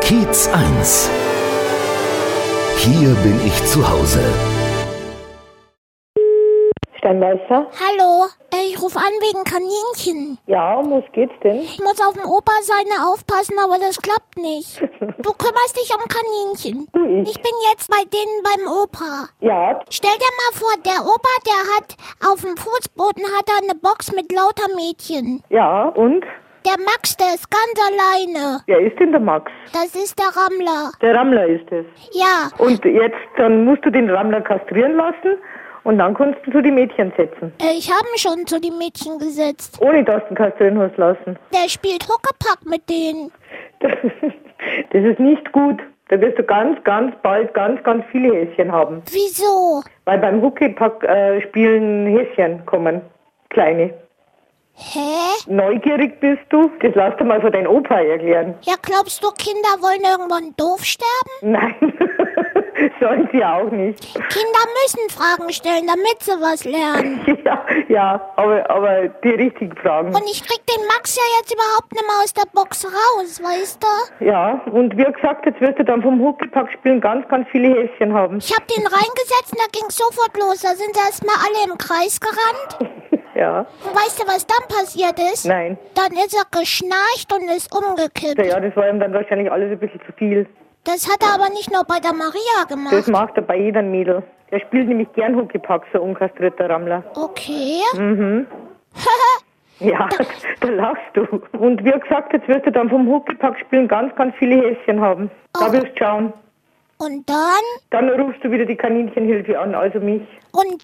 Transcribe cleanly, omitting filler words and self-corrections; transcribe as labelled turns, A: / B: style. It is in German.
A: Kiez 1. Hier bin ich zu Hause.
B: Steinmeister?
C: Hallo, ich rufe an wegen Kaninchen.
B: Ja, um was geht's denn?
C: Ich muss auf den Opa seine aufpassen, aber das klappt nicht. Du kümmerst dich um Kaninchen. Ich bin jetzt bei denen beim Opa.
B: Ja,
C: Stell dir mal vor, der Opa, der hat auf dem Fußboden hat er eine Box mit lauter Mädchen.
B: ja, und?
C: Der Max, der ist ganz alleine.
B: Wer ist denn der Max?
C: Das ist der Rammler.
B: Der Rammler ist es.
C: Ja,
B: Und jetzt, dann musst du den Rammler kastrieren lassen und dann kannst du zu die Mädchen setzen.
C: ich habe ihn schon zu den Mädchen gesetzt.
B: Ohne dass du ihn kastrieren hast lassen.
C: Der spielt Huckepack mit denen.
B: Das ist nicht gut. Da wirst du ganz bald ganz viele Häschen haben.
C: Wieso?
B: Weil beim Huckepack spielen Häschen kommen. Kleine.
C: Hä?
B: Neugierig bist du? Das lass dir mal von deinem Opa erklären.
C: Ja, glaubst du, Kinder wollen irgendwann doof sterben?
B: Nein, sollen sie auch nicht.
C: Kinder müssen Fragen stellen, damit sie was lernen.
B: Ja, aber die richtigen Fragen.
C: Und ich krieg den Max ja jetzt überhaupt nicht mehr aus der Box raus, weißt du?
B: Ja, und wie gesagt, jetzt wirst du dann vom Huckepack spielen ganz viele Häschen haben.
C: Ich hab den reingesetzt und da ging's sofort los. Da sind erstmal alle im Kreis gerannt.
B: Ja,
C: Und weißt du, was dann passiert ist?
B: nein.
C: Dann ist er geschnarcht und ist umgekippt.
B: Ja, das war ihm dann wahrscheinlich alles ein bisschen zu viel.
C: Das hat er aber nicht nur bei der Maria
B: Das
C: gemacht.
B: macht er bei jedem Mädel. Der spielt nämlich gern Huckepack, so unkastrierter Rammler.
C: Okay.
B: Ja, da lachst du. Und wie gesagt, jetzt wirst du dann vom Huckepack spielen ganz viele Häschen haben. Da wirst du schauen.
C: Und dann?
B: Dann rufst du wieder die Kaninchenhilfe an, also mich.
C: Und